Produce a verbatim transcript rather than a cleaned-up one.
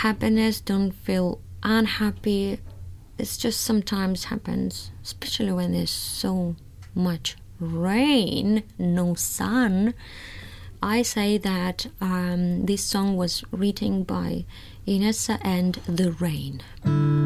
happiness, don't feel unhappy. It's just sometimes happens, especially when there's so much rain, no sun. I say that um, this song was written by Inessa and The Rain.